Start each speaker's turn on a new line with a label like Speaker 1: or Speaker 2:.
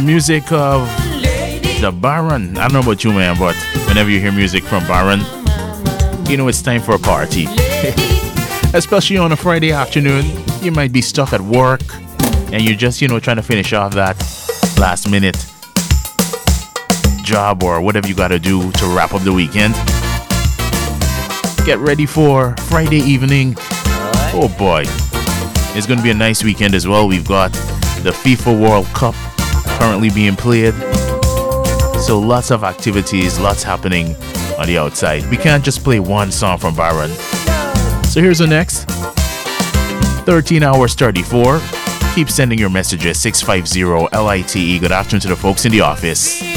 Speaker 1: music of the Baron. I don't know about you, man, but whenever you hear music from Baron, you know it's time for a party. Especially on a Friday afternoon, you might be stuck at work and you're just, trying to finish off that last minute job or whatever you got to do to wrap up the weekend. Get ready for Friday evening. Oh boy, it's going to be a nice weekend as well. We've got the FIFA World Cup currently being played. So lots of activities, lots happening on the outside. We can't just play one song from Baron. So here's the next 13 hours 34. Keep sending your messages 650 LITE. Good afternoon to the folks in the office.